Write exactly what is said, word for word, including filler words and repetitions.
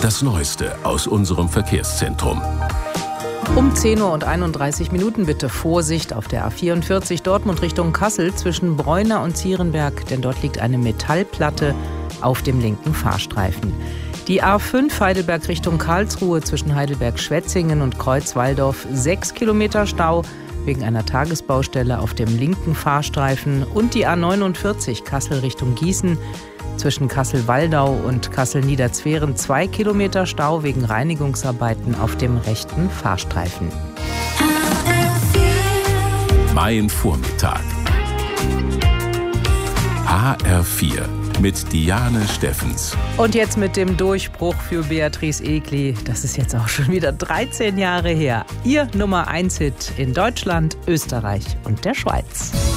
Das Neueste aus unserem Verkehrszentrum. Um zehn Uhr und einunddreißig Minuten bitte Vorsicht auf der A vierundvierzig Dortmund Richtung Kassel zwischen Bräuner und Zierenberg, denn dort liegt eine Metallplatte auf dem linken Fahrstreifen. Die A fünf Heidelberg Richtung Karlsruhe zwischen Heidelberg-Schwetzingen und Kreuz-Walldorf sechs Kilometer Stau wegen einer Tagesbaustelle auf dem linken Fahrstreifen und die A neunundvierzig Kassel Richtung Gießen zwischen Kassel-Waldau und Kassel-Niederzweren zwei Kilometer Stau wegen Reinigungsarbeiten auf dem rechten Fahrstreifen. Mein Vormittag. H R vier mit Diane Steffens. Und jetzt mit dem Durchbruch für Beatrice Egli. Das ist jetzt auch schon wieder dreizehn Jahre her. Ihr Nummer eins Hit in Deutschland, Österreich und der Schweiz.